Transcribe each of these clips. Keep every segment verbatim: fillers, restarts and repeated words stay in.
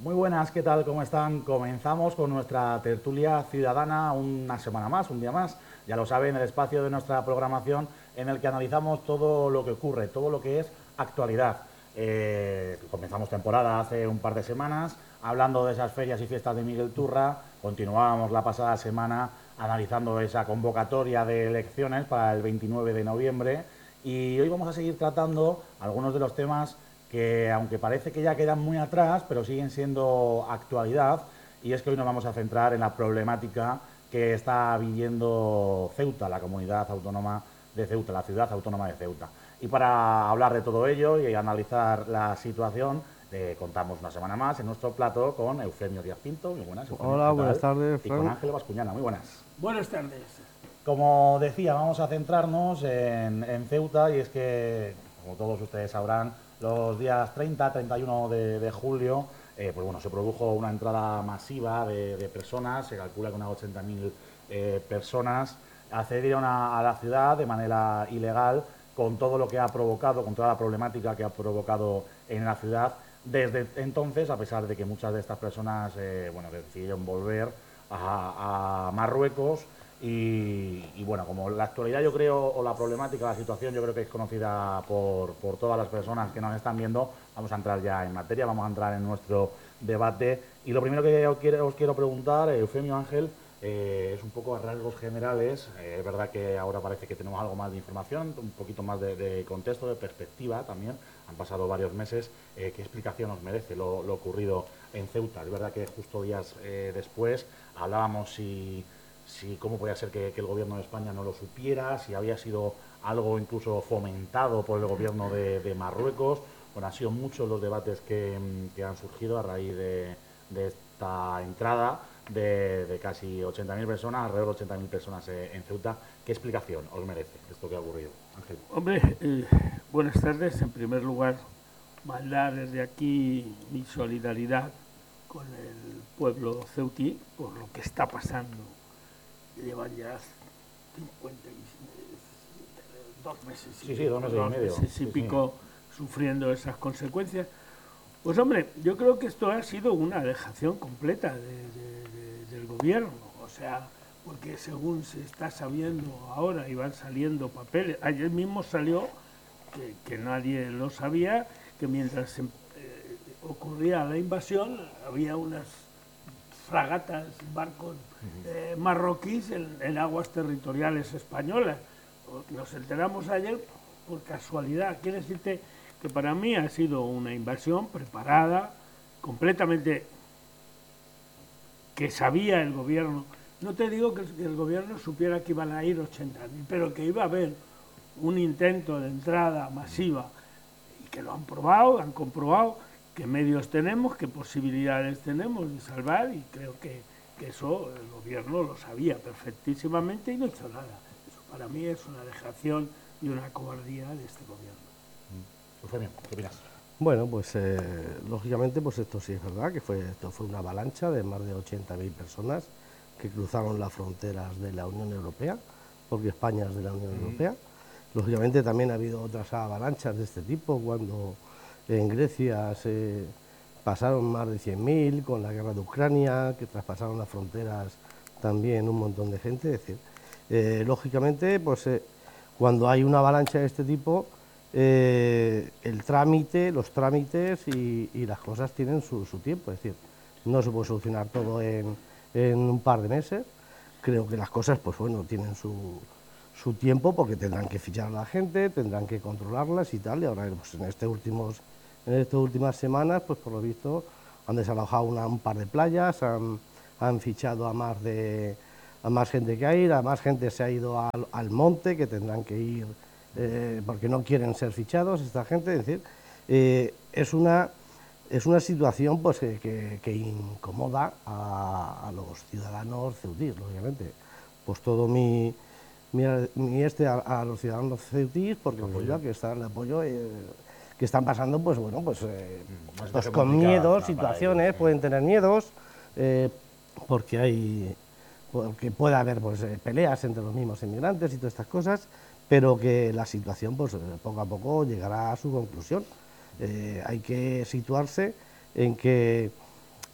Muy buenas, ¿qué tal? ¿Cómo están? Comenzamos con nuestra tertulia ciudadana una semana más, un día más. Ya lo saben, el espacio de nuestra programación en el que analizamos todo lo que ocurre, todo lo que es actualidad. Eh, comenzamos temporada hace un par de semanas hablando de esas ferias y fiestas de Miguel Turra. Continuábamos la pasada semana analizando esa convocatoria de elecciones para el veintinueve de noviembre. Y hoy vamos a seguir tratando algunos de los temas que, aunque parece que ya quedan muy atrás, pero siguen siendo actualidad, y es que hoy nos vamos a centrar en la problemática que está viviendo Ceuta, la comunidad autónoma de Ceuta, la ciudad autónoma de Ceuta. Y para hablar de todo ello y analizar la situación, eh, contamos una semana más en nuestro plato con Eufemio Díaz Pinto. Muy buenas, Eufemio, Hola, ¿qué buenas tal? tardes, Y con Frank. Ángel Bascuñana. Muy buenas. Buenas tardes. Como decía, vamos a centrarnos en, en Ceuta, y es que, como todos ustedes sabrán, los días treinta, treinta y uno de, de julio, eh, pues bueno, se produjo una entrada masiva de, de personas, se calcula que unas ochenta mil eh, personas accedieron a, a la ciudad de manera ilegal, con todo lo que ha provocado, con toda la problemática que ha provocado en la ciudad. Desde entonces, a pesar de que muchas de estas personas eh, bueno, decidieron volver a, a Marruecos, y, y bueno, como la actualidad yo creo, o la problemática, la situación yo creo que es conocida por, por todas las personas que nos están viendo, vamos a entrar ya en materia, vamos a entrar en nuestro debate. Y lo primero que os quiero, os quiero preguntar, Eufemio, Ángel, eh, es un poco a rasgos generales. Eh, es verdad que ahora parece que tenemos algo más de información, un poquito más de, de contexto, de perspectiva también. Han pasado varios meses. Eh, ¿Qué explicación os merece lo, lo ocurrido en Ceuta? Es verdad que justo días eh, después hablábamos si... si cómo podía ser que, que el gobierno de España no lo supiera, si había sido algo incluso fomentado por el gobierno de, de Marruecos. Bueno, han sido muchos los debates que, que han surgido a raíz de, de esta entrada de, de casi ochenta mil personas, alrededor de ochenta mil personas en Ceuta. ¿Qué explicación os merece esto que ha ocurrido, Ángel? Hombre, eh, buenas tardes. En primer lugar, mandar desde aquí mi solidaridad con el pueblo ceutí por lo que está pasando. Llevan ya cincuenta y dos meses y, Sí, sí, dos meses y medio. meses y Sí, sí. pico sufriendo esas consecuencias. Pues hombre, yo creo que esto ha sido una dejación completa de, de, de, del gobierno. O sea, porque según se está sabiendo ahora y van saliendo papeles, ayer mismo salió que, que nadie lo sabía, que mientras se, eh, ocurría la invasión había unas fragatas, barcos eh, marroquíes en, en aguas territoriales españolas. Nos enteramos ayer por casualidad. Quiere decirte que para mí ha sido una invasión preparada, completamente, que sabía el gobierno. No te digo que el gobierno supiera que iban a ir ochenta mil, pero que iba a haber un intento de entrada masiva, y que lo han probado, han comprobado qué medios tenemos, qué posibilidades tenemos de salvar, y creo que, que eso el gobierno lo sabía perfectísimamente y no hizo nada. Eso para mí es una dejación y una cobardía de este gobierno. Eufemio, ¿qué opinas? Bueno, pues eh, lógicamente pues esto sí es verdad, que fue, esto fue una avalancha de más de ochenta mil personas que cruzaron las fronteras de la Unión Europea, porque España es de la Unión mm. Europea. Lógicamente también ha habido otras avalanchas de este tipo, cuando en Grecia se pasaron más de cien mil, con la guerra de Ucrania, que traspasaron las fronteras también un montón de gente. Es decir, eh, lógicamente, pues eh, cuando hay una avalancha de este tipo, eh, el trámite, los trámites y, y las cosas tienen su, su tiempo. Es decir, no se puede solucionar todo en, en un par de meses. Creo que las cosas, pues bueno, tienen su, su tiempo, porque tendrán que fichar a la gente, tendrán que controlarlas y tal. Y ahora, pues en este últimos En estas últimas semanas, pues por lo visto, han desalojado una, un par de playas, han, han fichado a más, de, a más gente que hay, a más gente se ha ido al, al monte, que tendrán que ir, eh, porque no quieren ser fichados esta gente. Es decir, eh, es, una, es una situación pues, que, que, que incomoda a, a los ciudadanos ceutíes, lógicamente. Pues todo mi, mi, mi este a, a los ciudadanos ceutíes, porque resulta que está el apoyo... Eh, que están pasando, pues bueno, pues, eh, pues con miedos, situaciones, ellos, pueden tener miedos, eh, porque hay, porque puede haber pues, eh, peleas entre los mismos inmigrantes y todas estas cosas, pero que la situación, pues poco a poco llegará a su conclusión. Eh, hay que situarse en que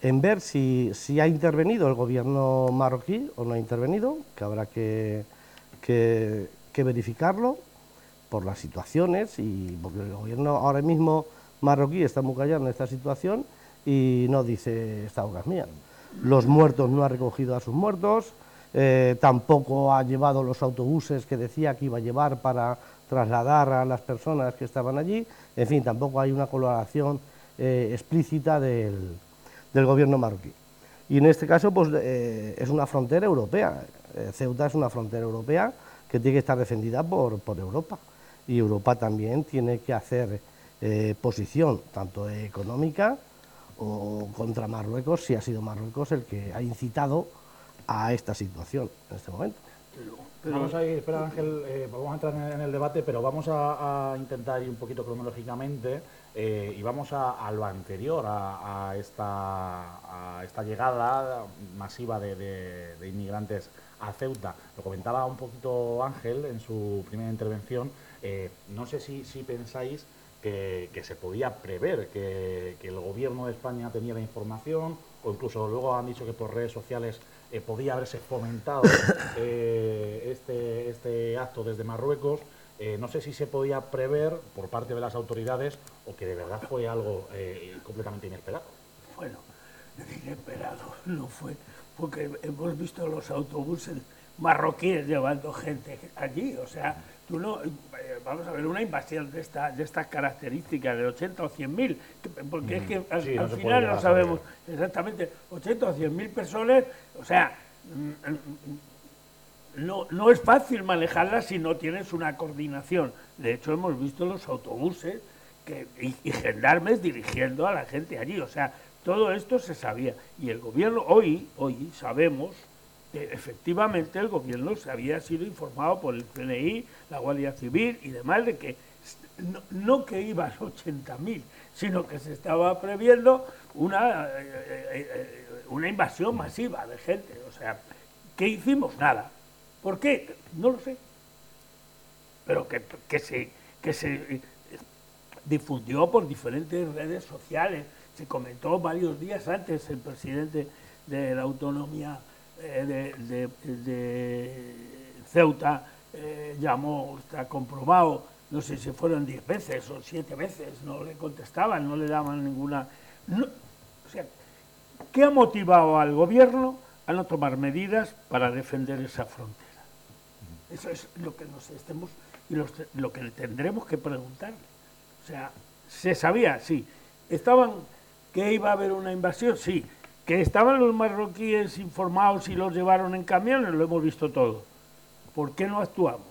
en ver si, si ha intervenido el gobierno marroquí o no ha intervenido, que habrá que, que, que verificarlo por las situaciones, y porque el gobierno ahora mismo marroquí está muy callado en esta situación y no dice esta boca es mía. Los muertos no ha recogido a sus muertos, eh, tampoco ha llevado los autobuses que decía que iba a llevar para trasladar a las personas que estaban allí, en fin, tampoco hay una colaboración eh, explícita del, del gobierno marroquí. Y en este caso pues, eh, es una frontera europea, eh, Ceuta es una frontera europea que tiene que estar defendida por, por Europa, y Europa también tiene que hacer eh, posición, tanto económica o contra Marruecos, si ha sido Marruecos el que ha incitado a esta situación en este momento. Pero, pero, vamos a ir, espera Ángel, eh, vamos a entrar en, en el debate, pero vamos a, a intentar ir un poquito cronológicamente eh, y vamos a, a lo anterior, a, a, esta, a esta llegada masiva de, de, de inmigrantes a Ceuta. Lo comentaba un poquito Ángel en su primera intervención, eh, no sé si, si pensáis que, que se podía prever, que, que el gobierno de España tenía la información, o incluso luego han dicho que por redes sociales eh, podía haberse fomentado eh, este, este acto desde Marruecos. Eh, no sé si se podía prever por parte de las autoridades o que de verdad fue algo eh, completamente inesperado. Bueno, inesperado no fue, porque hemos visto los autobuses marroquíes llevando gente allí, o sea, tú no, vamos a ver, una invasión de esta de estas características de ochenta o cien mil, porque es que al, sí, no al final no sabemos exactamente, ochenta o cien mil personas, o sea, no, no es fácil manejarlas si no tienes una coordinación. De hecho, hemos visto los autobuses que, y, y gendarmes dirigiendo a la gente allí, o sea, todo esto se sabía, y el gobierno, hoy, hoy sabemos que efectivamente el gobierno se había sido informado por el C N I, la Guardia Civil y demás de que no, no que iban ochenta mil, sino que se estaba previendo una, eh, una invasión masiva de gente. O sea, ¿qué hicimos? Nada. ¿Por qué? No lo sé. Pero que, que, se, que se difundió por diferentes redes sociales, se comentó varios días antes, el presidente de la autonomía De, de, de Ceuta eh, llamó, está comprobado, no sé si fueron diez veces o siete veces, no le contestaban, no le daban ninguna... No, o sea, ¿qué ha motivado al gobierno a no tomar medidas para defender esa frontera? Eso es lo que nos estemos y los, lo que le tendremos que preguntarle. O sea, se sabía, sí. Estaban, que iba a haber una invasión, sí. Que estaban los marroquíes informados y los llevaron en camiones, lo hemos visto todo. ¿Por qué no actuamos?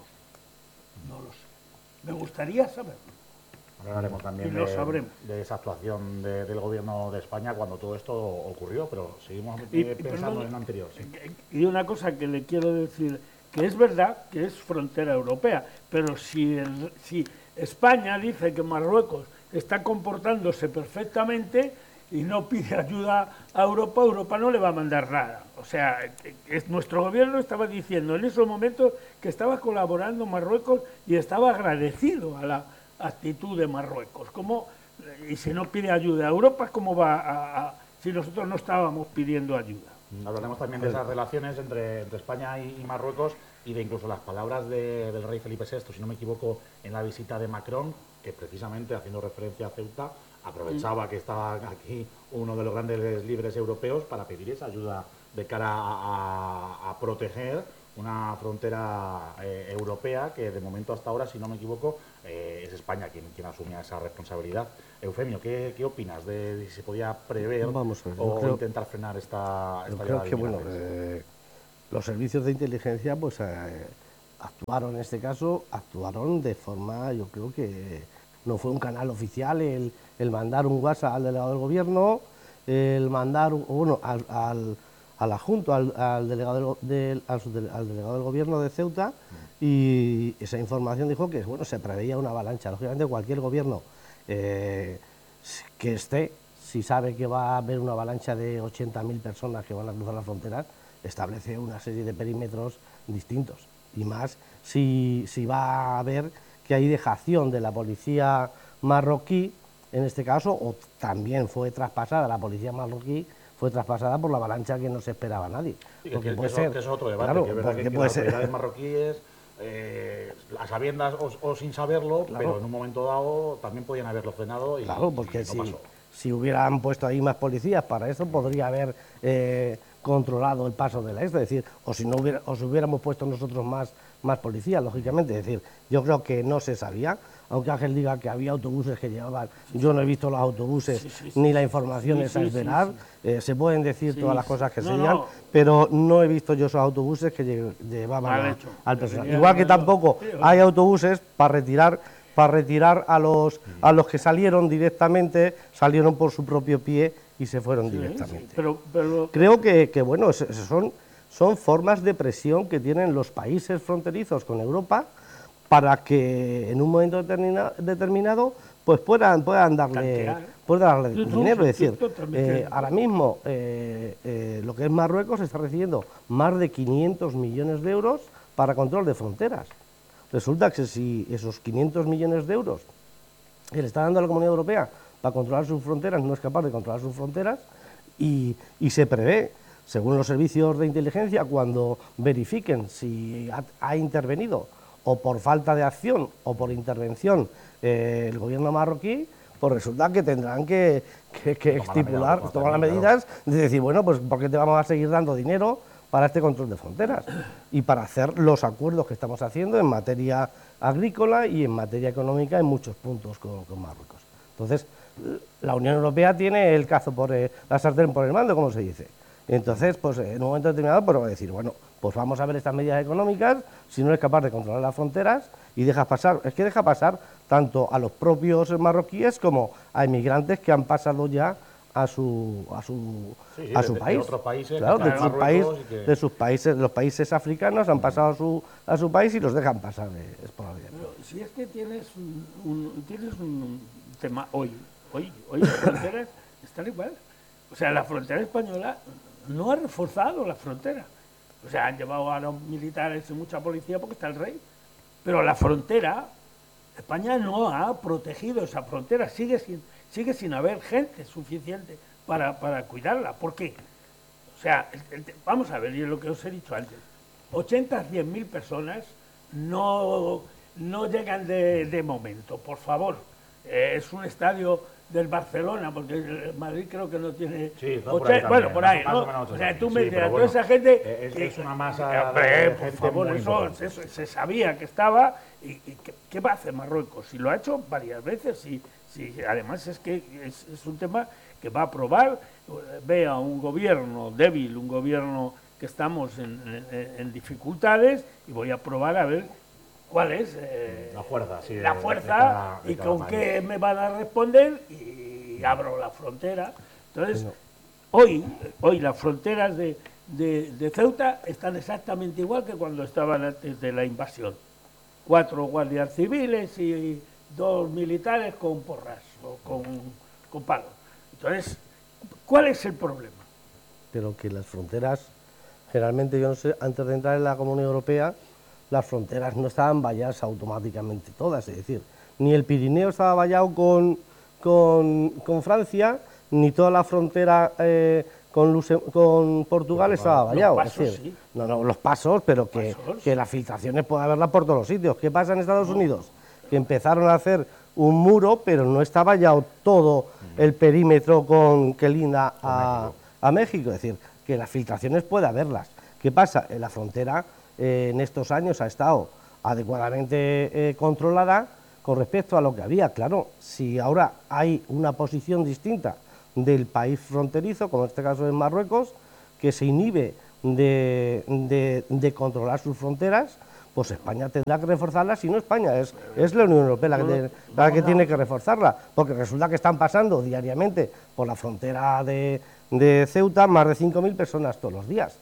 No lo sé. Me gustaría saberlo. Hablaremos también y lo de, sabremos. de esa actuación de, del gobierno de España cuando todo esto ocurrió, pero seguimos y, pensando perdón, en lo anterior. Sí. Y una cosa que le quiero decir, que es verdad que es frontera europea, pero si, el, si España dice que Marruecos está comportándose perfectamente y no pide ayuda a Europa, Europa no le va a mandar nada. O sea, es, nuestro gobierno estaba diciendo en esos momentos que estaba colaborando Marruecos y estaba agradecido a la actitud de Marruecos. ¿Cómo, y si no pide ayuda a Europa, ¿cómo va a, a si nosotros no estábamos pidiendo ayuda? Hablaremos también de esas relaciones entre, entre España y, y Marruecos y de incluso las palabras de, del rey Felipe sexto, si no me equivoco, en la visita de Macron, que precisamente haciendo referencia a Ceuta, aprovechaba que estaba aquí uno de los grandes líderes europeos para pedir esa ayuda de cara a, a, a proteger una frontera eh, europea que de momento hasta ahora, si no me equivoco, eh, es España quien, quien asumía esa responsabilidad. Eufemio, ¿qué, qué opinas de, de si se podía prever Vamos a ver, o creo, intentar frenar esta, esta yo creo que bueno, eh, los servicios de inteligencia pues eh, actuaron en este caso, actuaron de forma, yo creo que no fue un canal oficial el, el mandar un WhatsApp al delegado del gobierno, el mandar, bueno, al, al, al adjunto, al, al, delegado del, al, al delegado del gobierno de Ceuta, y esa información dijo que bueno, se preveía una avalancha. Lógicamente cualquier gobierno eh, que esté, si sabe que va a haber una avalancha de ochenta mil personas que van a cruzar la frontera, establece una serie de perímetros distintos, y más si, si va a haber que hay dejación de la policía marroquí, en este caso, o también fue traspasada la policía marroquí, fue traspasada por la avalancha que no se esperaba nadie. Sí, porque que, puede que ser, eso, que eso es otro debate, claro, que es verdad que, que puede las ser, autoridades marroquíes, eh, a sabiendas o, o sin saberlo, claro, pero en un momento dado también podían haberlo frenado y, claro, porque y no si, pasó. si hubieran puesto ahí más policías para eso, podría haber eh, controlado el paso de la este, es decir, o si no hubiera, o si hubiéramos puesto nosotros más, más policías, lógicamente, es decir, yo creo que no se sabía, aunque Ángel diga que había autobuses que llevaban, yo no he visto los autobuses Sí, sí, sí, ni la sí, información sí, esa sí, es sí, veraz, sí. eh, se pueden decir Sí, todas las sí. cosas que No, se digan, no. pero no he visto yo esos autobuses que lle- llevaban Mal a- hecho. al personal. Debería Igual que haberlo- tampoco sí, hay autobuses para retirar para retirar a los a los que salieron directamente, salieron por su propio pie y se fueron sí, directamente. sí, pero, pero Creo que, que, bueno, es- es- son, son formas de presión que tienen los países fronterizos con Europa para que en un momento determina- determinado pues puedan, puedan darle, Tantear. puedan darle Yo no, dinero. yo Es decir, totalmente eh, de acuerdo. ahora mismo eh, eh, lo que es Marruecos está recibiendo más de quinientos millones de euros para control de fronteras. Resulta que si esos quinientos millones de euros que le está dando a la Comunidad Europea para controlar sus fronteras, no es capaz de controlar sus fronteras, y, y se prevé, según los servicios de inteligencia, cuando verifiquen si ha, ha intervenido o por falta de acción o por intervención eh, el gobierno marroquí, pues resulta que tendrán que, que, que Tomar estipular, las medidas, tomar las claro. medidas de decir, bueno, pues ¿por qué te vamos a seguir dando dinero para este control de fronteras y para hacer los acuerdos que estamos haciendo en materia agrícola y en materia económica en muchos puntos con, con Marruecos? Entonces, la Unión Europea tiene el cazo por el, la sartén por el mando, como se dice. Entonces, pues en un momento determinado, pues va a decir, bueno, pues vamos a ver estas medidas económicas, si no eres capaz de controlar las fronteras y dejas pasar, es que deja pasar tanto a los propios marroquíes como a inmigrantes que han pasado ya a su a su Sí, sí, a de- su de país, otros países claro, que de están su en país, Marruecos y que- de sus países, los países africanos han pasado a su a su país y los dejan pasar eh, esporádicamente. Pero si es que tienes un, un- tienes un tema hoy, hoy, hoy las fronteras están igual. O sea, la frontera española no ha reforzado la frontera. O sea, han llevado a los militares y mucha policía porque está el rey. Pero la frontera, España no ha protegido esa frontera, sigue sin, sigue sin haber gente suficiente para, para cuidarla. ¿Por qué? O sea, el- el- vamos a ver, y es lo que os he dicho antes, ochenta, cien mil personas no, no llegan de, de momento, por favor. Eh, es un estadio del Barcelona, porque el Madrid creo que no tiene... Sí, está por oche- ahí bueno, también, por más- ahí, más ¿no? o menos O ochenta sea, tú mil, me sí, dices, pero a toda bueno, esa gente... eh, es- que- es una masa Hombre, de por gente favor, muy eso, importante. eso se sabía que estaba. ¿Y, y qué, qué va a hacer Marruecos? Y lo ha hecho varias veces. Y, sí, además es que es, es un tema que va a probar. Ve a un gobierno débil, un gobierno que estamos en, en- en dificultades, y voy a probar a ver cuál es eh, La fuerza, sí, de- la de fuerza cada- de y cada con país. qué me van a responder, y abro la frontera. Entonces, No. hoy, hoy las fronteras de, de, de Ceuta están exactamente igual que cuando estaban antes de la invasión. Cuatro guardias civiles y dos militares con porras o con, con palos. Entonces, ¿cuál es el problema? Pero que las fronteras, generalmente, yo no sé, antes de entrar en la Comunidad Europea, las fronteras no estaban valladas automáticamente todas, es decir, ni el Pirineo estaba vallado con, con, con Francia, ni toda la frontera eh, con, Luse- con Portugal estaba vallado. pasos, es decir, sí. no, no, los pasos, pero que, Pasos. que las filtraciones puede haberlas por todos los sitios. ¿Qué pasa en Estados Unidos? Que empezaron a hacer un muro, pero no está vallado todo el perímetro con que linda a, a México. Es decir, que las filtraciones puede haberlas. ¿Qué pasa? En la frontera eh, en estos años ha estado adecuadamente eh, controlada con respecto a lo que había. Claro, si ahora hay una posición distinta del país fronterizo, como en este caso es Marruecos, que se inhibe de, de- de controlar sus fronteras, pues España tendrá que reforzarlas, y no España, es, es la Unión Europea la que, tiene, la que tiene que reforzarla, porque resulta que están pasando diariamente por la frontera de, de Ceuta más de cinco mil personas todos los días.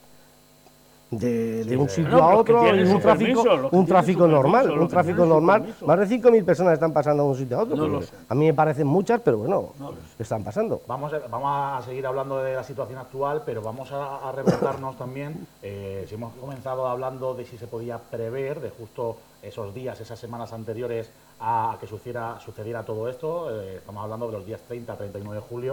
De, de un de- sitio Bueno, a los que otro, tienen y un su tráfico, permiso, los que un tienen tráfico su normal, permiso, un los que tráfico tienen su normal. permiso. Más de cinco mil personas están pasando de un sitio a otro. No lo porque sé. a mí me parecen muchas, pero bueno, No lo están pasando. Vamos a, vamos a seguir hablando de la situación actual, pero vamos a, a remontarnos también. Eh, si hemos comenzado hablando de si se podía prever, de justo esos días, esas semanas anteriores a que sucediera, sucediera todo esto, eh, estamos hablando de los días treinta, treinta y nueve de julio,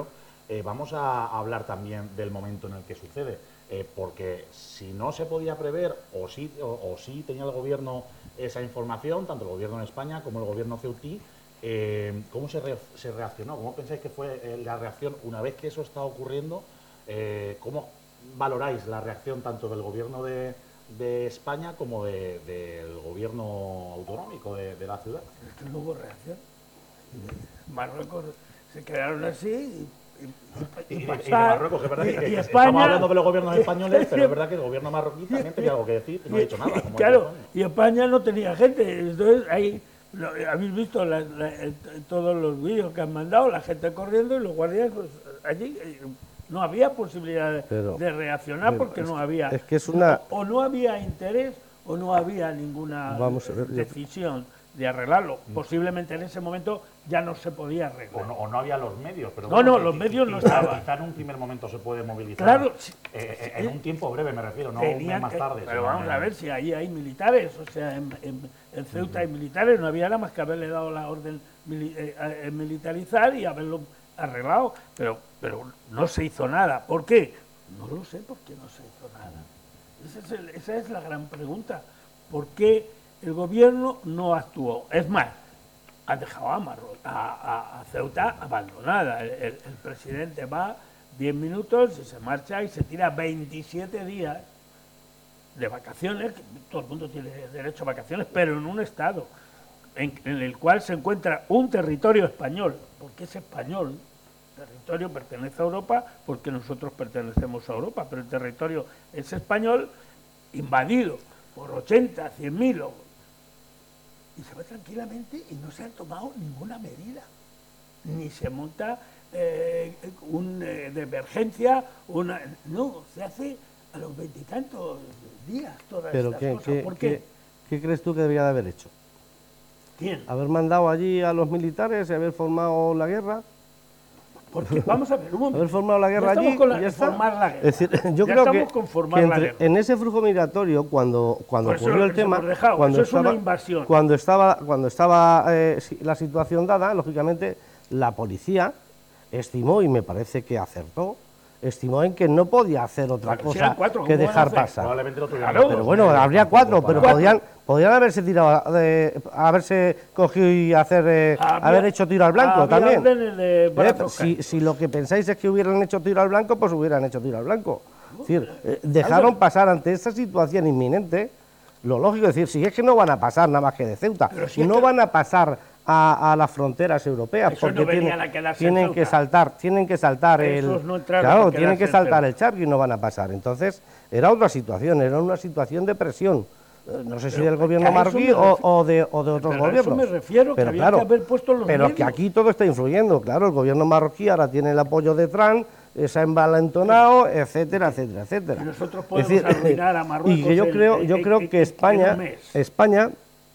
eh, vamos a hablar también del momento en el que sucede, eh, porque si no se podía prever o sí, o, o sí tenía el gobierno esa información, tanto el gobierno en España como el gobierno ceutí, eh, ¿cómo se, re, se reaccionó? ¿Cómo pensáis que fue eh, la reacción una vez que eso está ocurriendo? Eh, ¿Cómo valoráis la reacción tanto del gobierno de, de España como de, del gobierno autonómico de, de la ciudad? Es que no hubo reacción. Marruecos se quedaron así y, y, y, y, pasar, y de Marruecos, que es verdad y, que, que y estamos España, hablando de los gobiernos españoles, pero es verdad que el gobierno marroquí también tenía algo que decir y no ha dicho nada. Como claro, y España no tenía gente, entonces ahí lo, habéis visto la, la, todos los vídeos que han mandado, la gente corriendo y los guardias pues, allí. No había posibilidad de, pero, de reaccionar pero porque no había, es que es una... o no había interés o no había ninguna Vamos a ver, decisión de arreglarlo. Mm. Posiblemente en ese momento ya no se podía arreglar. O no, o no había los medios. Pero no, bueno, no, los quizá, medios no quizá, estaban. Quizá en un primer momento se puede movilizar. Claro. Eh, en un tiempo breve me refiero, no un mes más que, tarde. Pero vamos a ver si ahí hay militares, o sea, en, en, en Ceuta uh-huh. hay militares, no había nada más que haberle dado la orden mili eh, eh, militarizar y haberlo arreglado, pero, pero no se hizo nada. ¿Por qué? No lo sé por qué no se hizo nada. Esa es, el, esa es la gran pregunta. ¿Por qué el gobierno no actuó? Es más, han dejado a, Marro, a, a, a Ceuta abandonada. El, el, el presidente va diez minutos y se marcha y se tira veintisiete días de vacaciones, que todo el mundo tiene derecho a vacaciones, pero en un estado en, en el cual se encuentra un territorio español, porque es español, el territorio pertenece a Europa, porque nosotros pertenecemos a Europa, pero el territorio es español, invadido por ochenta, cien mil, y se va tranquilamente y no se ha tomado ninguna medida, ni se monta eh, un eh, de emergencia, una, no, se hace a los veintitantos días todas pero estas qué, cosas. ¿qué, ¿Por qué? qué, ¿Qué crees tú que debería de haber hecho? ¿Quién? Haber mandado allí a los militares y haber formado la guerra. Porque vamos a ver, un momento. Haber formado la guerra ya allí con la, y ya está. formar la guerra. Es decir, yo ya creo estamos que, con formar que entre, la guerra. en ese flujo migratorio, cuando, cuando Por ocurrió el tema, dejado, cuando, eso estaba, es una invasión. cuando estaba, cuando estaba eh, la situación dada, lógicamente la policía estimó, y me parece que acertó, estimó en que no podía hacer otra Claro, cosa si eran cuatro, que dejar hacer? pasar. Probablemente lo tuvieran. Claro, pero bueno, habría cuatro, pero cuatro. podían, podían haberse tirado, de, haberse cogido y hacer, eh, había, haber hecho tiro al blanco también. De Eh, si, si lo que pensáis es que hubieran hecho tiro al blanco, pues hubieran hecho tiro al blanco. Es decir, eh, dejaron pasar ante esa situación inminente, lo lógico es decir, si es que no van a pasar nada más que de Ceuta, si no es que... van a pasar a, a las fronteras europeas, Eso porque no tienen, tienen que saltar, tienen que saltar Esos el, no claro, tienen que saltar el charco y no van a pasar. Entonces, era otra situación, era una situación de presión. No sé si del gobierno marroquí o, o, de, o de otros pero gobiernos. A eso me refiero, pero que había claro, que haber puesto los pero medios. Que aquí todo está influyendo, claro, el gobierno marroquí ahora tiene el apoyo de Trump, se ha envalentonado, etcétera, etcétera, etcétera. Y nosotros podemos es decir, arruinar a Marruecos. Y que yo en, creo, en, yo en, creo en, que España, en España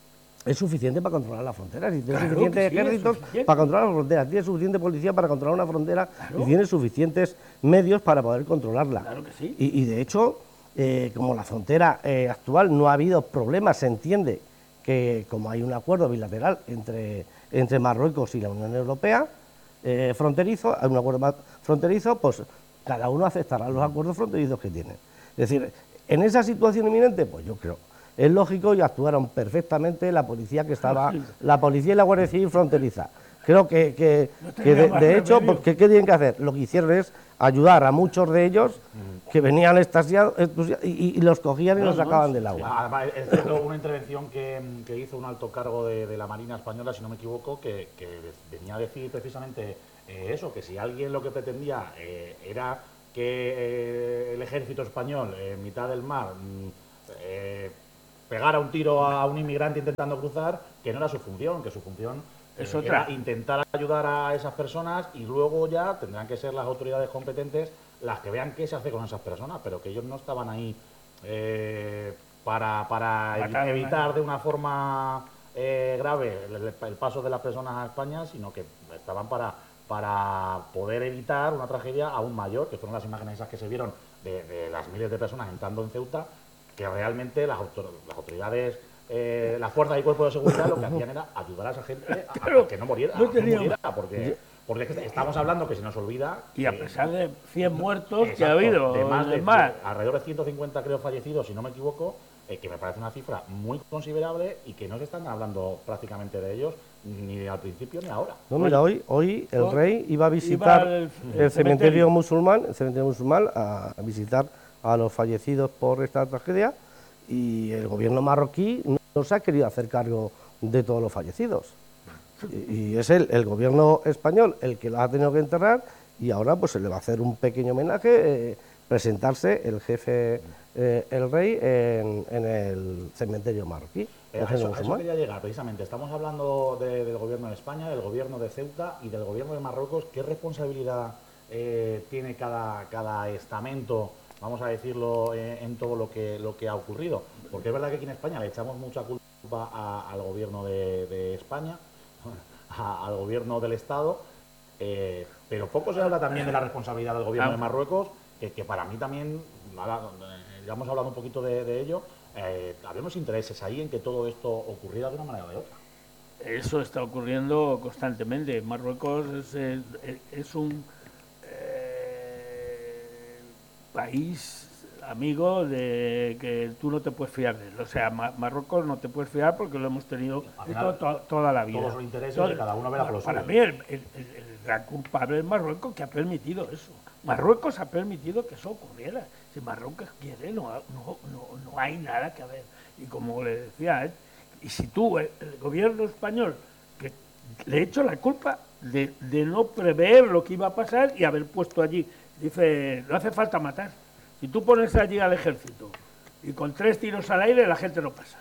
es suficiente para controlar las fronteras, y tiene claro suficientes sí, ejércitos para controlar las fronteras, tiene suficiente policía para controlar una frontera, claro. Y tiene suficientes medios para poder controlarla. Claro que sí. Y, y de hecho, eh, como la frontera eh, actual no ha habido problemas, se entiende que como hay un acuerdo bilateral entre, entre Marruecos y la Unión Europea, eh, fronterizo, hay un acuerdo fronterizo, pues cada uno aceptará los acuerdos fronterizos que tienen. Es decir, en esa situación inminente, pues yo creo, es lógico y actuaron perfectamente la policía que estaba, la policía y la Guardia Civil fronteriza. Creo que, que, no que de, de hecho, porque, ¿qué tienen que hacer? Lo que hicieron es ayudar a muchos de ellos que venían extasiados y, y los cogían y no, los sacaban no, del agua. Además, es cierto, una intervención que, que hizo un alto cargo de, de la Marina Española, si no me equivoco, que, que venía a decir precisamente eh, eso, que si alguien lo que pretendía eh, era que eh, el ejército español en mitad del mar eh, pegara un tiro a un inmigrante intentando cruzar, que no era su función, que su función es eh, otra. Era intentar ayudar a esas personas y luego ya tendrán que ser las autoridades competentes las que vean qué se hace con esas personas, pero que ellos no estaban ahí eh, para, para Matar, evitar ¿no? de una forma eh, grave el, el paso de las personas a España, sino que estaban para, para poder evitar una tragedia aún mayor, que fueron las imágenes esas que se vieron de, de las miles de personas entrando en Ceuta, que realmente las, autor las autoridades, eh, las fuerzas y cuerpos de seguridad lo que hacían era ayudar a esa gente a, claro, a que no muriera, no a que no muriera porque, Porque es que estamos hablando que se nos olvida... Y a que- pesar de cien muertos que Exacto, ha habido, de más de, del mar, alrededor de ciento cincuenta creo fallecidos, si no me equivoco, eh, que me parece una cifra muy considerable y que no se están hablando prácticamente de ellos ni al principio ni ahora. No, mira, hoy, hoy el Hoy rey iba a iba visitar al- el, el cementerio cementerio. musulmán, el cementerio musulmán a, a visitar a los fallecidos por esta tragedia, y el gobierno marroquí no, no se ha querido hacer cargo de todos los fallecidos. Y, y es el, el gobierno español el que los ha tenido que enterrar, y ahora pues se le va a hacer un pequeño homenaje, eh, presentarse el jefe, eh, el rey, en, en el cementerio marroquí. Eh, el a, cementerio eso, a eso musulmán. quería llegar, precisamente. Estamos hablando de- del gobierno de España, del gobierno de Ceuta y del gobierno de Marruecos. ¿Qué responsabilidad eh, tiene cada, cada estamento, vamos a decirlo, eh, en todo lo que, lo que ha ocurrido? Porque es verdad que aquí en España le echamos mucha culpa a- al gobierno de, de España, a- al gobierno del Estado, eh, pero poco se habla también de la responsabilidad del gobierno de Marruecos, que, que para mí también, ahora, eh, ya hemos hablado un poquito de, de ello, eh, habemos intereses ahí en que todo esto ocurriera de una manera o de otra. eso está ocurriendo constantemente. Marruecos es, es- es un eh, país amigo de que tú no te puedes fiar de él. O sea, Ma- Marruecos no te puedes fiar porque lo hemos tenido Al de final, to- to- toda la vida. todos son intereses Entonces, y cada uno vela por lo para suyo. mí el, el- el- el gran culpable es Marruecos, que ha permitido eso. Marruecos ha permitido que eso ocurriera. Si Marruecos quiere, no, no, no, no hay nada que ver. Y como le decía, ¿eh? Y si tú, el, el gobierno español, que le echo la culpa de, de no prever lo que iba a pasar y haber puesto allí, dice, no hace falta matar. Si tú pones allí al ejército y con tres tiros al aire, la gente no pasa.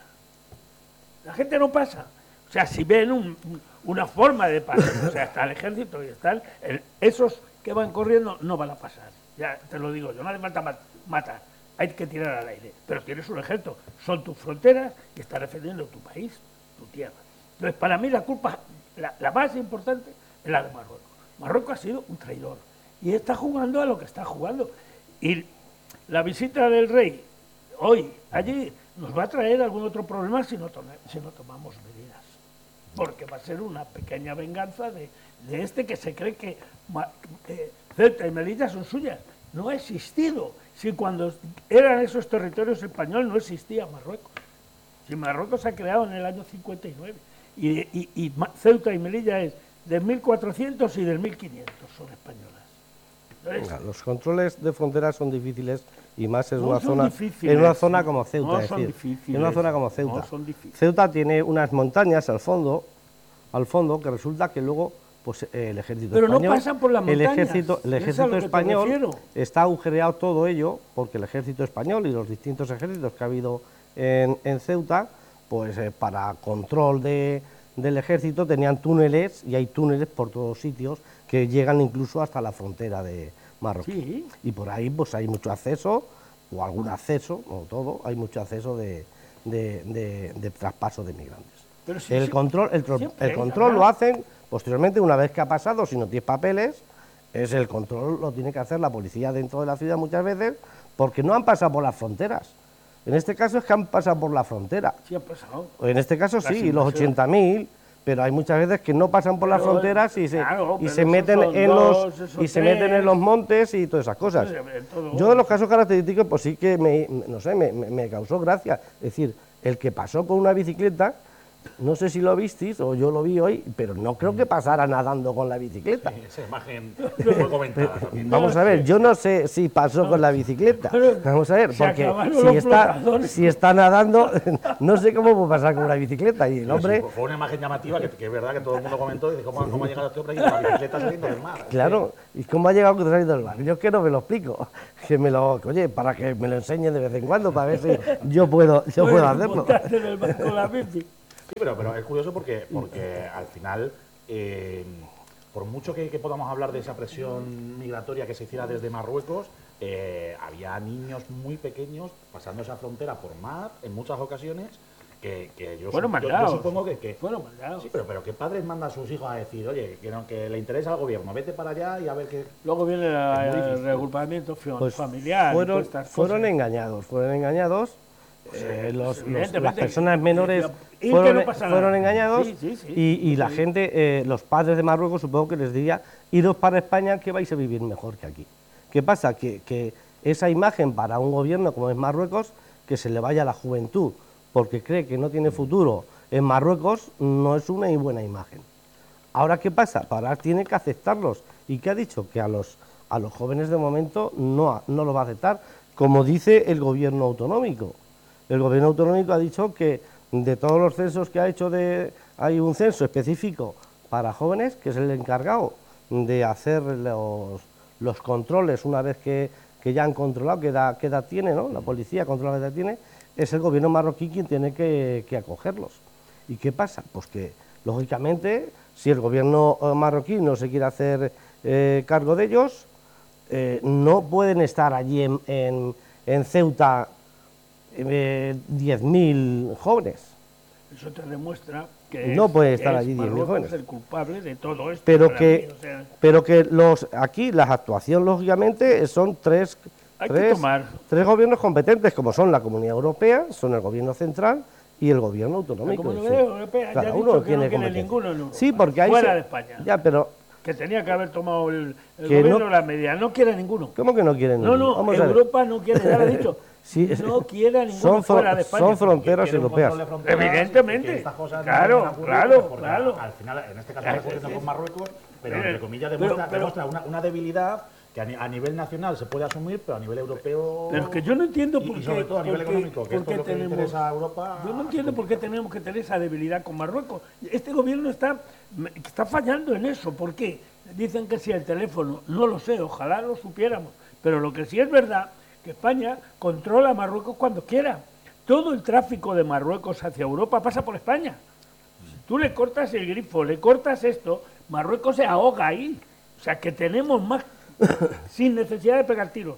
La gente no pasa. O sea, si ven un- un- una forma de pasar, o sea, está el ejército y están, el- esos que van corriendo no van a pasar. Ya te lo digo yo, no hace falta mat- matar, hay que tirar al aire. Pero tienes un ejército, son tus fronteras y estás defendiendo tu país, tu tierra. Entonces, para mí la culpa, la, la más importante, es la de Marruecos. Marruecos ha sido un traidor y está jugando a lo que está jugando. Y la visita del rey hoy allí nos va a traer algún otro problema si no, tome- si no tomamos medidas. Porque va a ser una pequeña venganza de, de este que se cree que, Ma- que Ceuta y Melilla son suyas. No ha existido. Si cuando eran esos territorios españoles no existía Marruecos. Si Marruecos se ha creado en el año cincuenta y nueve. Y, y- y Ma- Ceuta y Melilla es del mil cuatrocientos y del mil quinientos son españolas. Entonces, Venga, los controles de fronteras son difíciles, y más en No una son zona difíciles, en una zona como Ceuta, no es son decir, difíciles, en una zona como no Ceuta. son difíciles. Ceuta tiene unas montañas al fondo, al fondo que resulta que luego pues el ejército Pero no español, pasan por las el montañas, ejército, el es a ejército lo que te español refiero. está agujereado todo ello porque el ejército español y los distintos ejércitos que ha habido en, en Ceuta, pues eh, para control de, del ejército tenían túneles, y hay túneles por todos sitios que llegan incluso hasta la frontera de Marruecos. Sí. Y por ahí pues hay mucho acceso, o algún acceso, no todo, hay mucho acceso de, de, de- de traspaso de migrantes. Pero sí, el sí, control, el, tro- siempre el hay, control lo ¿verdad? hacen posteriormente, una vez que ha pasado, si no tienes papeles, es el control lo tiene que hacer la policía dentro de la ciudad muchas veces, porque no han pasado por las fronteras. En este caso es que han pasado por la frontera. Sí ha pasado. En este caso Las sí, los invasiones. ochenta mil, pero hay muchas veces que no pasan por las Pero, fronteras y se, claro, y pero se esos meten son en dos, los esos y se meten en tres. los montes y todas esas cosas. Sí, en todo. Yo de los casos característicos, pues sí que me, no sé, me, me- me causó gracia. Es decir, el que pasó con una bicicleta, no sé si lo visteis o yo lo vi hoy, pero no creo que pasara nadando con la bicicleta. Sí, esa imagen fue comentada también. Vamos a ver, yo no sé si pasó con la bicicleta. Pero Vamos a ver, se porque acabaron si los está, flotadores. si está nadando, no sé cómo puede pasar con una bicicleta. Y el Pero sí, hombre, fue una imagen llamativa que, que es verdad que todo el mundo comentó y dice, ¿cómo, cómo ha llegado este hombre aquí con la bicicleta saliendo del mar? claro, ¿y cómo ha llegado a cruzar del mar? Yo es que no me lo explico. Que me lo, oye, para que me lo enseñen de vez en cuando, para ver si yo puedo, yo puedo hacerlo. Montarte en el barco con la bici. Sí, pero, pero es curioso porque, porque al final, eh, por mucho que, que podamos hablar de esa presión migratoria que se hiciera desde Marruecos, eh, había niños muy pequeños pasando esa frontera por mar en muchas ocasiones que, que yo, Fueron sup- yo- yo mandados. supongo que... que Fueron mandados. sí, pero, pero ¿qué padres manda a sus hijos a decir, oye, que, no, que le interesa al gobierno, vete para allá y a ver qué... Luego viene la- Es muy el difícil. reagrupamiento fa- Pues familiar. y fueron, todas estas fueron cosas. engañados, fueron engañados, eh, los, los, evidentemente, las personas menores y que fueron, no pasa nada. fueron engañados Sí, sí, sí. y, y la Sí. gente, eh, los padres de Marruecos supongo que les diría, iros para España que vais a vivir mejor que aquí. ¿Qué pasa? Que, que esa imagen para un gobierno como es Marruecos, que se le vaya a la juventud porque cree que no tiene futuro en Marruecos, no es una buena imagen. Ahora, ¿qué pasa? Ahora tiene que aceptarlos. ¿Y qué ha dicho? Que a los, a los jóvenes de momento no, no lo va a aceptar, como dice el gobierno autonómico. El gobierno autonómico ha dicho que de todos los censos que ha hecho, de, hay un censo específico para jóvenes, que es el encargado de hacer los, los controles una vez que, que ya han controlado qué edad, qué edad tiene, ¿no? La policía controla qué edad tiene, es el gobierno marroquí quien tiene que, que acogerlos. ¿Y qué pasa? Pues que, lógicamente, si el gobierno marroquí no se quiere hacer eh, cargo de ellos, eh, no pueden estar allí en, en, en Ceuta eh, diez mil jóvenes. Eso te demuestra que No es, puede estar que allí es diez mil Marruecos jóvenes. el culpable de todo esto. Pero para que, mí, o sea, pero que los aquí las actuaciones, lógicamente, son tres, hay que tres, tomar. tres gobiernos competentes, como son la Comunidad Europea, son el gobierno central y el gobierno autonómico. La es Comunidad decir, Europea ya cada ha uno dicho que tiene no quiere competencia. ninguno en Europa. Sí, porque ahí fuera se- de España. Ya, pero Que tenía que haber tomado el, el Que gobierno no- la medida. No quiere ninguno. ¿cómo que no quieren? No, no, Vamos a ver. Europa no quiere, ya lo he dicho. Sí, es- no quiere a ninguno son, fro- fuera de España. son fronteras Quiere un europeas. control de fronteras, Evidentemente. y que estas cosas no Claro, vayan a ocurrir, claro, porque claro. Al final, en este caso, Claro, está ocurriendo sí, con sí. Marruecos, pero Pero- entre comillas pero- demuestra, pero- demuestra una, una debilidad que a, ni- a nivel nacional se puede asumir, pero a nivel europeo. Pero es que yo no entiendo y- por y qué. sobre todo a nivel por qué- económico, que por esto qué es lo que le tenemos- interesa a Europa. Yo no entiendo por qué tenemos que tener esa debilidad con Marruecos. Este gobierno está, está fallando en eso. ¿Por qué? Dicen que si el teléfono, no lo sé, ojalá lo supiéramos. Pero lo que sí es verdad, que España controla a Marruecos cuando quiera. Todo el tráfico de Marruecos hacia Europa pasa por España. Si tú le cortas el grifo, le cortas esto, Marruecos se ahoga ahí. O sea que tenemos más, sin necesidad de pegar tiros.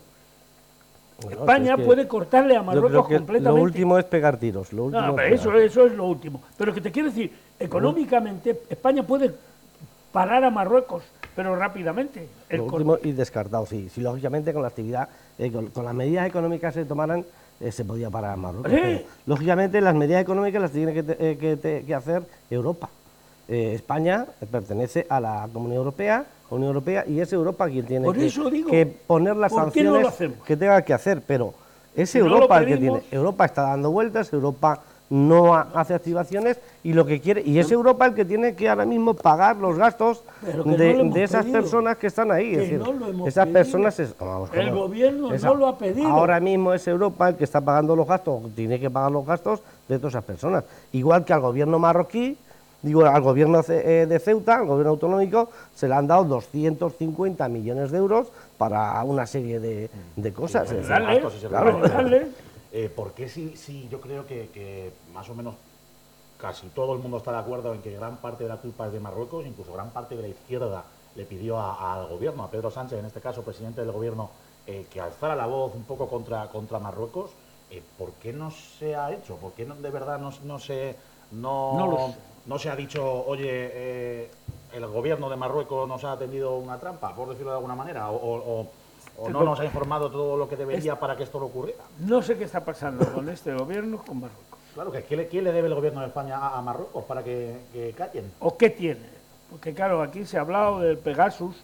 Bueno, España es que puede cortarle a yo Marruecos creo que completamente. lo último es pegar tiros. Lo último No, es pero pegar eso, tiros. eso es lo último. Pero que te quiero decir, económicamente España puede parar a Marruecos, pero rápidamente. El Lo cor- último y descartado, sí. Si lógicamente con la actividad, eh, con, con las medidas económicas que se tomaran, eh, se podía parar a Marruecos. Sí. Pero, lógicamente las medidas económicas las tiene que, te- eh, que, te- que hacer Europa. Eh, España pertenece a la Comunidad Europea, Unión Europea, y es Europa quien tiene Por que, eso digo, que poner las ¿por qué no lo sanciones hacemos? que tenga que hacer. Pero es Si no lo Europa el que pedimos- tiene. Europa está dando vueltas, Europa no ha- hace activaciones y lo que quiere y es Europa el que tiene que ahora mismo pagar los gastos Pero que no de, lo hemos de esas pedido. personas que están ahí. Que es decir, no lo hemos esas pedido. personas es- vamos, El vamos, gobierno esa- no lo ha pedido. Ahora mismo es Europa el que está pagando los gastos, tiene que pagar los gastos de todas esas personas. Igual que al gobierno marroquí, digo, al gobierno ce- eh, de Ceuta, al gobierno autonómico, se le han dado doscientos cincuenta millones de euros para una serie de, de cosas. Sí, es decir, Dale, gastos, si se claro. puede. dale. Eh, ¿Por qué sí, sí, yo creo que, que más o menos casi todo el mundo está de acuerdo en que gran parte de la culpa es de Marruecos, incluso gran parte de la izquierda le pidió a- al gobierno, a Pedro Sánchez, en este caso presidente del gobierno, eh, que alzara la voz un poco contra, contra Marruecos? Eh, ¿Por qué no se ha hecho? ¿Por qué no, de verdad no, no se no, No lo sé. no se ha dicho, oye, eh, el gobierno de Marruecos nos ha tendido una trampa, por decirlo de alguna manera, o, o- o- o no nos ha informado todo lo que debería para que esto no ocurriera? No sé qué está pasando con este gobierno, con Marruecos. Claro, que ¿quién le, quién le debe el gobierno de España a, a Marruecos para que, que callen? ¿O qué tiene? Porque claro, aquí se ha hablado del Pegasus,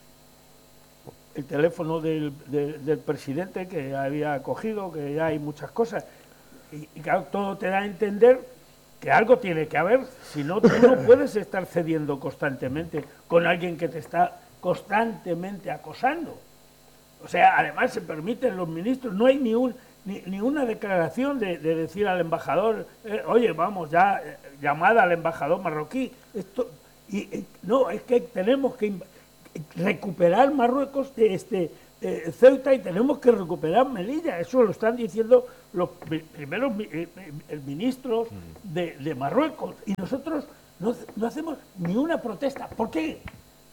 el teléfono del, del- del presidente que había cogido, que ya hay muchas cosas. Y, y claro, todo te da a entender que algo tiene que haber, si no, tú no puedes estar cediendo constantemente con alguien que te está constantemente acosando. O sea, además se permiten los ministros, no hay ni un ni, ni una declaración de, de decir al embajador, eh, oye, vamos, ya, eh, llamada al embajador marroquí. Esto, y, eh, no, es que tenemos que inv- recuperar Marruecos de este eh, Ceuta y tenemos que recuperar Melilla. Eso lo están diciendo los pri- primeros mi- eh, eh, ministros de, de Marruecos. Y nosotros no, no hacemos ni una protesta. ¿Por qué?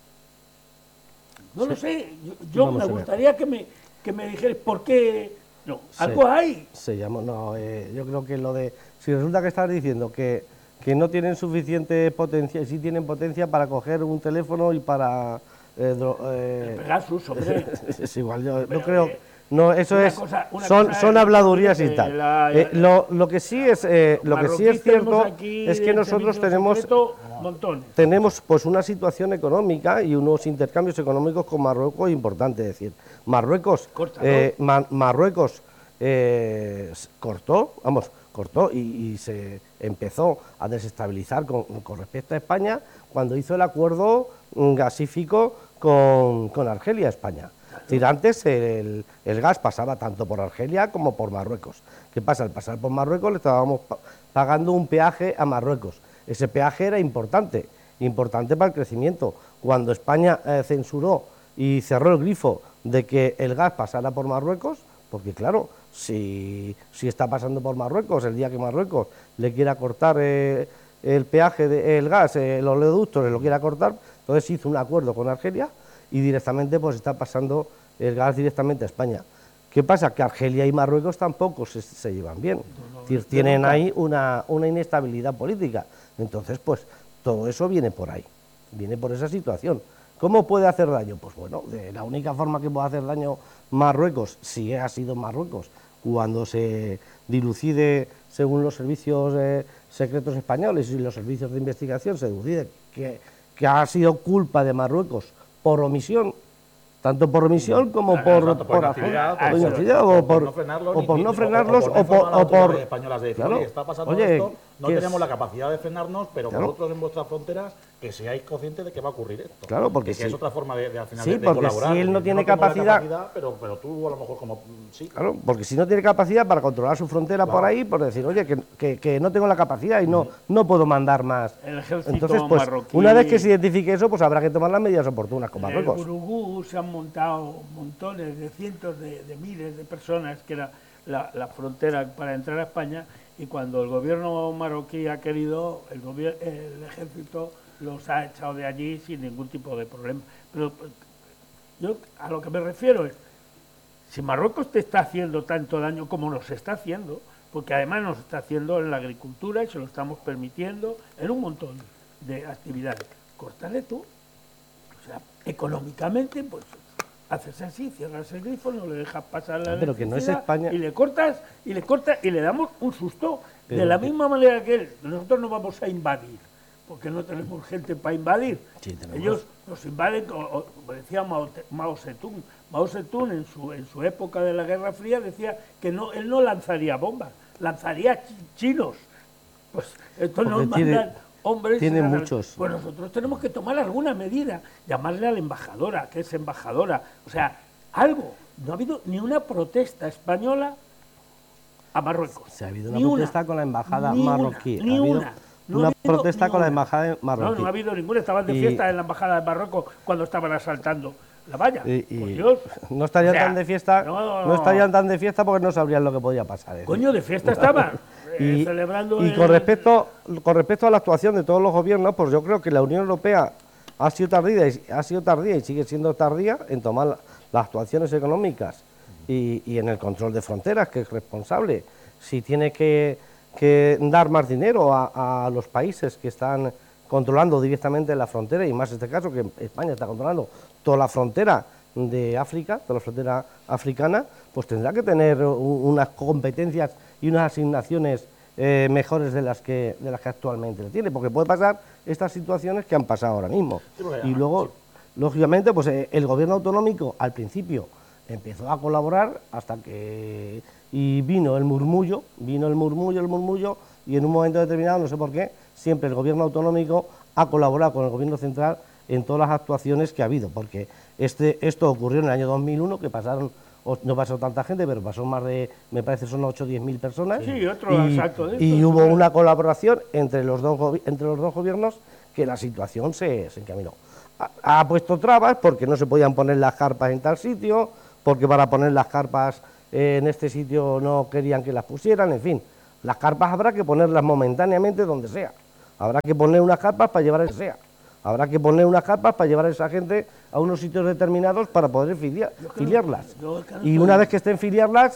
No lo sé. Yo, yo Vamos me a ver. gustaría que me, que me dijeras por qué. No, Sí. algo hay. Se llama, no, eh, yo creo que lo de, si resulta que estás diciendo que, que no tienen suficiente potencia, sí tienen potencia para coger un teléfono y para... eh, dro- eh, Pegasus, hombre. es igual, yo no Pero, creo, eh, No, eso Una es, cosa- una son, cosa son es habladurías y que tal. la- Eh, lo, lo que sí es, eh, lo que sí es marroquíes tenemos cierto aquí es que del nosotros servicio tenemos, secreto montones. tenemos pues una situación económica y unos intercambios económicos con Marruecos importantes. Es decir, Marruecos, Córtalo. eh, Ma- Marruecos eh, s- cortó, vamos, cortó y, y se empezó a desestabilizar con, con respecto a España cuando hizo el acuerdo mm, gasífico con, con Argelia, España. Es decir, antes el, el gas pasaba tanto por Argelia como por Marruecos. ¿Qué pasa? Al pasar por Marruecos le estábamos pa- pagando un peaje a Marruecos. Ese peaje era importante, importante para el crecimiento. Cuando España eh, censuró y cerró el grifo de que el gas pasara por Marruecos, porque claro, si, si está pasando por Marruecos, el día que Marruecos le quiera cortar eh, el peaje del gas, eh, los oleoductos, lo quiera cortar, entonces hizo un acuerdo con Argelia y directamente pues está pasando el gas directamente a España. ¿Qué pasa? Que Argelia y Marruecos tampoco se, se llevan bien. Es decir, tienen ahí una, una inestabilidad política. Entonces, pues todo eso viene por ahí, viene por esa situación. ¿Cómo puede hacer daño? Pues bueno, de la única forma que puede hacer daño Marruecos, si ha sido Marruecos, cuando se dilucide, según los servicios eh, secretos españoles y los servicios de investigación, se dilucide que, que ha sido culpa de Marruecos por omisión, tanto por omisión como Ah, por, exacto, por por, inactividad, por por- inactividad, por- o por por no frenarlo, o ni- por ni- no o- frenarlos o por o no por, informar a las o por- autoridades españolas de decir, claro, oye, está pasando oye, esto, no que es- tenemos la capacidad de frenarnos, pero Claro. vosotros en vuestras fronteras que seáis conscientes de que va a ocurrir esto. Claro, porque que, que si- es otra forma de, de, al final Sí, de, de porque colaborar. si él no Yo tiene tengo la capacidad- pero, pero tú a lo mejor como mm, sí. Claro, porque si no tiene capacidad para controlar su frontera Claro. por ahí, por decir, oye, que, que- que no tengo la capacidad y no, no puedo mandar más. El ejército Entonces, pues, marroquí- una vez que se identifique eso, pues habrá que tomar las medidas oportunas con En el Marruecos. Gurugú se han montado montones de cientos de, de miles de personas, que era la, la frontera para entrar a España, y cuando el gobierno marroquí ha querido, el, gobier- el ejército los ha echado de allí sin ningún tipo de problema. Pero pues, yo a lo que me refiero es, si Marruecos te está haciendo tanto daño como nos está haciendo, porque además nos está haciendo en la agricultura y se lo estamos permitiendo en un montón de actividades, córtale tú. O sea, económicamente, pues haces así, cierras el grifo, no le dejas pasar la Ah, pero que no es electricidad España. y le cortas, y le cortas, y le damos un susto. Pero de la que- misma manera que él, nosotros no vamos a invadir, porque no tenemos gente para invadir. Sí, tenemos. Ellos nos invaden, o- o- como decía Mao, Te- Mao Zedong. Mao Zedong en su, en su época de la Guerra Fría decía que no, él no lanzaría bombas, lanzaría chi- chinos. Pues esto nos Porque tiene- mandan hombres. tiene y nada. muchos. Pues nosotros tenemos que tomar alguna medida, llamarle a la embajadora, que es embajadora, o sea, algo. No ha habido ni una protesta española a Marruecos. Se ha habido una Ni protesta con la embajada Ni una, marroquí. Ni Ha habido una. No una ha habido protesta ni con la una. embajada No, marroquí. no ha habido ninguna. Estaban de Y- fiesta en la embajada de Marruecos cuando estaban asaltando la valla. Y, y Por Dios. no estarían O sea, tan de fiesta, no, no, estarían tan de fiesta porque no sabrían lo que podía pasar. es decir. Coño, de fiesta estaban. eh, Y, celebrando y el- con respecto con respecto a la actuación de todos los gobiernos, pues yo creo que la Unión Europea ha sido tardía y, ha sido tardía y sigue siendo tardía en tomar la- las actuaciones económicas y, y en el control de fronteras, que es responsable. Si tiene que, que dar más dinero a, a los países que están controlando directamente la frontera, y más en este caso que España está controlando toda la frontera de África, toda la frontera africana, pues tendrá que tener u- unas competencias y unas asignaciones eh, mejores de las que de las que actualmente le tiene, porque puede pasar estas situaciones que han pasado ahora mismo. Sí, porque, Y ah, luego, sí. lógicamente, pues eh, el gobierno autonómico al principio empezó a colaborar hasta que y vino el murmullo, vino el murmullo, el murmullo, y en un momento determinado, no sé por qué, siempre el gobierno autonómico ha colaborado con el gobierno central en todas las actuaciones que ha habido, porque este, esto ocurrió en el año dos mil uno, que pasaron, o- no pasó tanta gente, pero pasó más de, me parece, son ocho o diez mil personas. Sí, otro y, asalto de y estos, hubo ¿no? una colaboración entre los dos, gobi- entre los dos gobiernos que la situación se, se encaminó. Ha, ha puesto trabas porque no se podían poner las carpas en tal sitio, porque para poner las carpas eh, en este sitio no querían que las pusieran, en fin. Las carpas habrá que ponerlas momentáneamente donde sea. Habrá que poner unas carpas para llevar a esa sea. Habrá que poner unas carpas para llevar a esa gente a unos sitios determinados para poder filia- Yo creo- filiarlas. yo creo Y que- una vez que estén filiarlas,